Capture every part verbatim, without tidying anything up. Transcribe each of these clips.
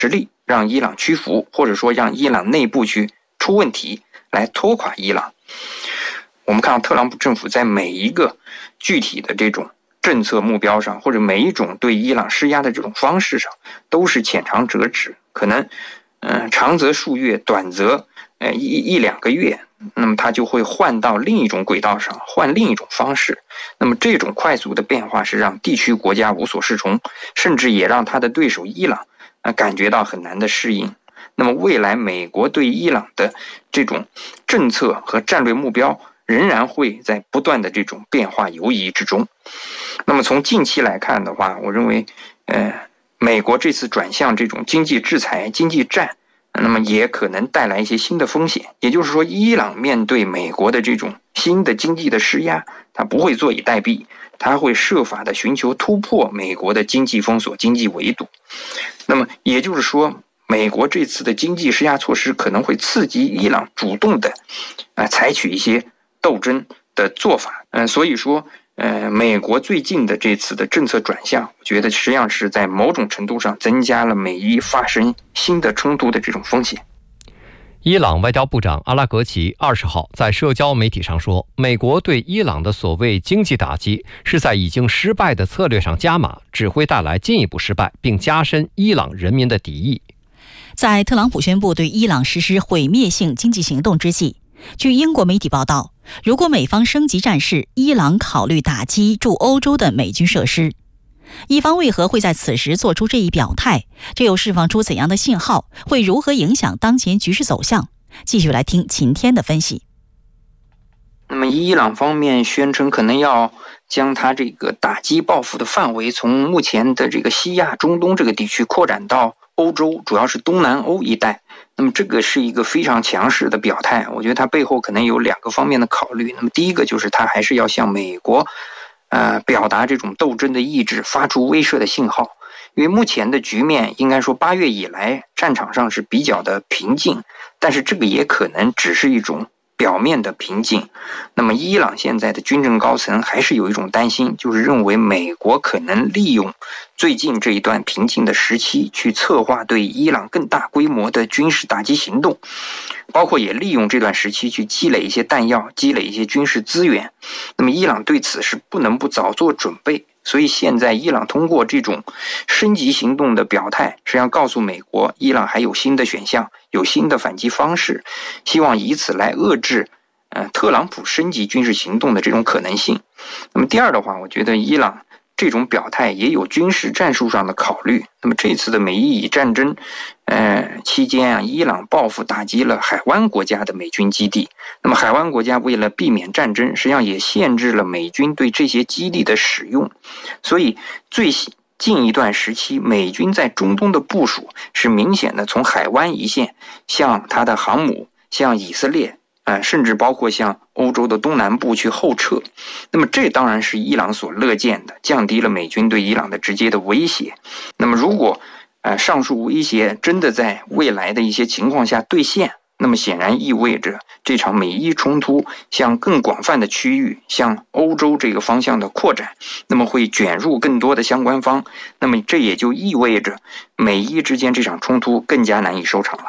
实力让伊朗屈服，或者说让伊朗内部去出问题，来拖垮伊朗。我们看到特朗普政府在每一个具体的这种政策目标上，或者每一种对伊朗施压的这种方式上，都是浅尝辄止，可能嗯、呃、长则数月，短则呃一一两个月，那么它就会换到另一种轨道上，换另一种方式。那么这种快速的变化是让地区国家无所适从，甚至也让他的对手伊朗呃感觉到很难的适应。那么未来美国对伊朗的这种政策和战略目标仍然会在不断的这种变化游移之中。那么从近期来看的话，我认为呃美国这次转向这种经济制裁、经济战，那么也可能带来一些新的风险。也就是说，伊朗面对美国的这种新的经济的施压，它不会坐以待毙，它会设法的寻求突破美国的经济封锁、经济围堵。那么也就是说，美国这次的经济施压措施可能会刺激伊朗主动的呃采取一些斗争的做法。嗯、呃，所以说呃，美国最近的这次的政策转向，我觉得实际上是在某种程度上增加了美伊发生新的冲突的这种风险。 伊朗外交部长阿拉格齐二十号在社交媒体上说，美国对伊朗的所谓经济打击是在已经失败的策略上加码，只会带来进一步失败，并加深伊朗人民的敌意。 在特朗普宣布对伊朗实施毁灭性经济行动之际，据英国媒体报道，如果美方升级战事，伊朗考虑打击驻欧洲的美军设施。伊方为何会在此时做出这一表态？这又释放出怎样的信号？会如何影响当前局势走向？继续来听秦天的分析。 那么伊朗方面宣称可能要将它这个打击报复的范围从目前的这个西亚、中东这个地区扩展到欧洲，主要是东南欧一带。那么这个是一个非常强势的表态，我觉得它背后可能有两个方面的考虑。那么第一个就是它还是要向美国呃表达这种斗争的意志，发出威慑的信号。因为目前的局面应该说八月以来战场上是比较的平静，但是这个也可能只是一种表面的平静。那么伊朗现在的军政高层还是有一种担心，就是认为美国可能利用最近这一段平静的时期去策划对伊朗更大规模的军事打击行动，包括也利用这段时期去积累一些弹药，积累一些军事资源。那么伊朗对此是不能不早做准备。所以现在伊朗通过这种升级行动的表态，实际上告诉美国，伊朗还有新的选项，有新的反击方式，希望以此来遏制呃特朗普升级军事行动的这种可能性。那么第二的话，我觉得伊朗这种表态也有军事战术上的考虑。那么这次的美伊以战争呃期间啊，伊朗报复打击了海湾国家的美军基地。那么海湾国家为了避免战争，实际上也限制了美军对这些基地的使用。所以最近一段时期，美军在中东的部署是明显的从海湾一线向它的航母，向以色列呃，甚至包括向欧洲的东南部去后撤。那么这当然是伊朗所乐见的，降低了美军对伊朗的直接的威胁。那么如果呃上述威胁真的在未来的一些情况下兑现，那么显然意味着这场美伊冲突向更广泛的区域，向欧洲这个方向的扩展，那么会卷入更多的相关方。那么这也就意味着美伊之间这场冲突更加难以收场了。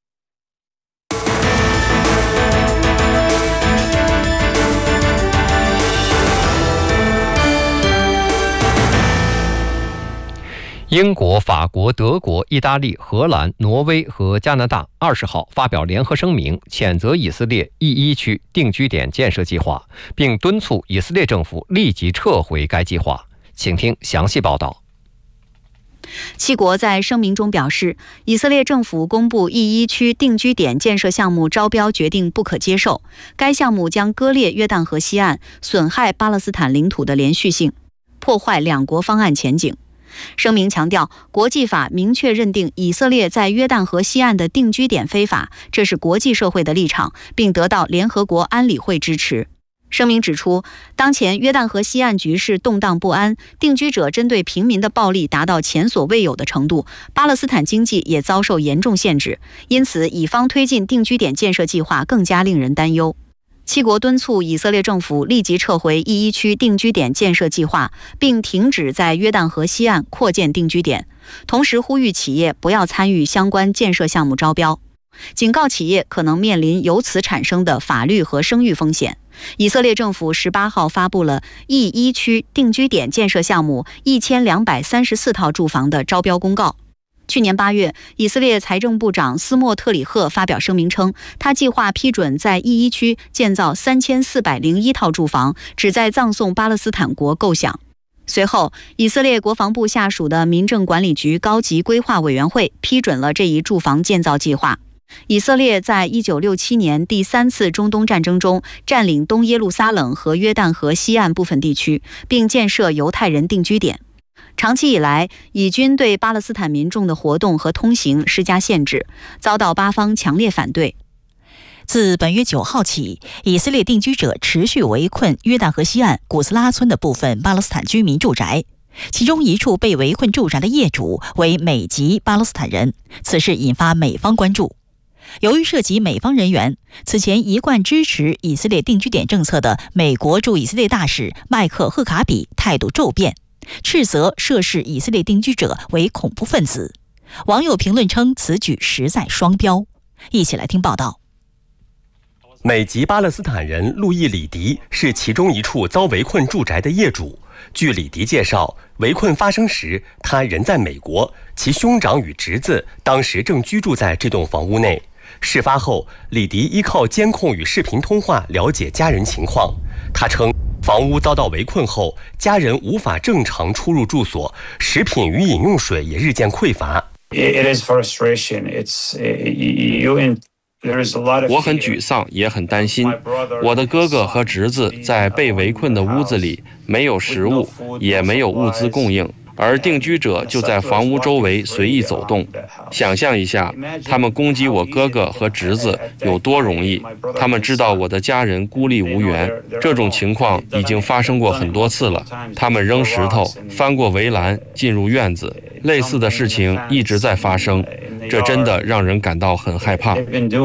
英国、法国、德国、意大利、荷兰、挪威和加拿大二十号发表联合声明，谴责以色列 E 一 区定居点建设计划，并敦促以色列政府立即撤回该计划。请听详细报道。 七国在声明中表示，以色列政府公布 E 一 区定居点建设项目招标决定不可接受，该项目将割裂约旦河西岸，损害巴勒斯坦领土的连续性，破坏两国方案前景。声明强调，国际法明确认定以色列在约旦河西岸的定居点非法，这是国际社会的立场，并得到联合国安理会支持。声明指出，当前约旦河西岸局势动荡不安，定居者针对平民的暴力达到前所未有的程度，巴勒斯坦经济也遭受严重限制，因此以方推进定居点建设计划更加令人担忧。 七国敦促以色列政府立即撤回E 一区定居点建设计划，并停止在约旦河西岸扩建定居点，同时呼吁企业不要参与相关建设项目招标，警告企业可能面临由此产生的法律和声誉风险。以色列政府十八号发布了 E 一区定居点建设项目一千两百三十四套住房的招标公告。去年八月，以色列财政部长斯莫特里赫发表声明称，他计划批准在 E 一区建造三千四百零一套住房，旨在葬送巴勒斯坦国构想。随后，以色列国防部下属的民政管理局高级规划委员会批准了这一住房建造计划。以色列在一九六七年第三次中东战争中占领东耶路撒冷和约旦河西岸部分地区，并建设犹太人定居点。长期以来，以军对巴勒斯坦民众的活动和通行施加限制，遭到巴方强烈反对。 自本月九号起，以色列定居者持续围困约旦河西岸古斯拉村的部分巴勒斯坦居民住宅，其中一处被围困住宅的业主为美籍巴勒斯坦人，此事引发美方关注。由于涉及美方人员，此前一贯支持以色列定居点政策的美国驻以色列大使麦克赫卡比态度骤变，斥责涉事以色列定居者为恐怖分子。网友评论称此举实在双标。一起来听报道。 美籍巴勒斯坦人路易·里迪是其中一处遭围困住宅的业主。据里迪介绍，围困发生时，他人在美国，其兄长与侄子当时正居住在这栋房屋内。事发后，里迪依靠监控与视频通话了解家人情况。他称，房屋遭到围困后，家人无法正常出入住所，食品与饮用水也日渐匮乏。 It is frustration. It's you in. 我很沮丧，也很担心。我的哥哥和侄子在被围困的屋子里，没有食物，也没有物资供应，而定居者就在房屋周围随意走动。想象一下，他们攻击我哥哥和侄子有多容易。他们知道我的家人孤立无援，这种情况已经发生过很多次了。他们扔石头，翻过围栏，进入院子，类似的事情一直在发生。这真的让人感到很害怕。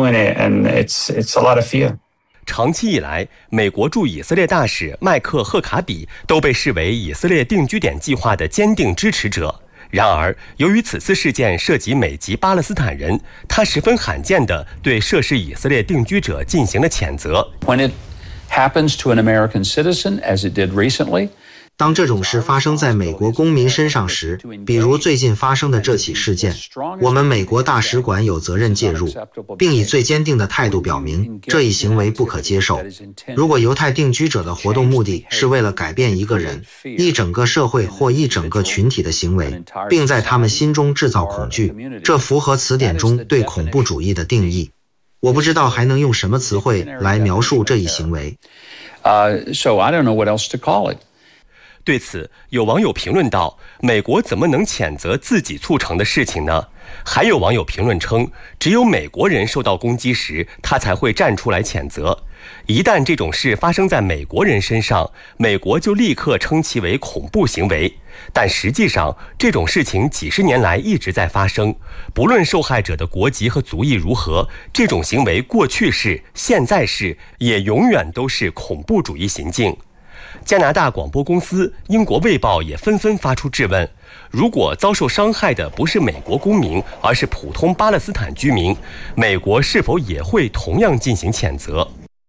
长期以来，美国驻以色列大使麦克赫卡比都被视为以色列定居点计划的坚定支持者。然而，由于此次事件涉及美籍巴勒斯坦人，他十分罕见地对涉事以色列定居者进行了谴责。 When it happens to an American citizen, as it did recently, 当这种事发生在美国公民身上时，比如最近发生的这起事件，我们美国大使馆有责任介入，并以最坚定的态度表明这一行为不可接受。如果犹太定居者的活动目的是为了改变一个人、一整个社会或一整个群体的行为，并在他们心中制造恐惧，这符合词典中对恐怖主义的定义。我不知道还能用什么词汇来描述这一行为。 Uh, so I don't know what else to call it. 对此，有网友评论道：“美国怎么能谴责自己促成的事情呢？”还有网友评论称，只有美国人受到攻击时，他才会站出来谴责。一旦这种事发生在美国人身上，美国就立刻称其为恐怖行为。但实际上，这种事情几十年来一直在发生。不论受害者的国籍和族裔如何，这种行为过去是、现在是，也永远都是恐怖主义行径。加拿大广播公司、英国卫报也纷纷发出质问：如果遭受伤害的不是美国公民，而是普通巴勒斯坦居民，美国是否也会同样进行谴责？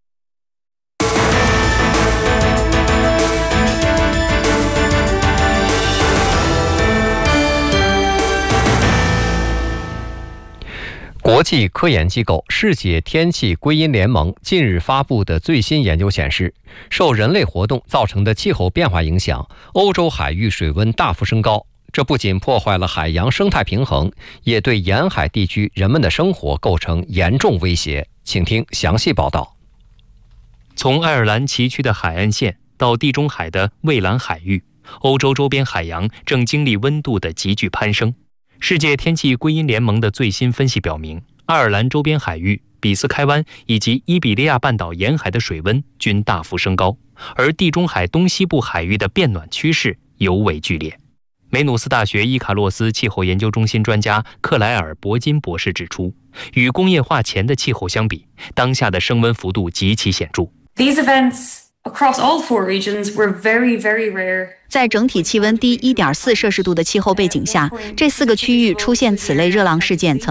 国际科研机构世界天气归因联盟近日发布的最新研究显示，受人类活动造成的气候变化影响，欧洲海域水温大幅升高。这不仅破坏了海洋生态平衡，也对沿海地区人们的生活构成严重威胁。请听详细报道。 从爱尔兰崎岖的海岸线到地中海的蔚蓝海域，欧洲周边海洋正经历温度的急剧攀升。世界天气归因联盟的最新分析表明，爱尔兰周边海域、比斯开湾以及伊比利亚半岛沿海的水温均大幅升高，而地中海东西部海域的变暖趋势尤为剧烈。梅努斯大学伊卡洛斯气候研究中心专家克莱尔·伯金博士指出，与工业化前的气候相比，当下的升温幅度极其显著。 These events across all four regions were very, very rare. 在整体气温低 一点四摄氏度的气候背景下，这四个区域出现此类热浪事件曾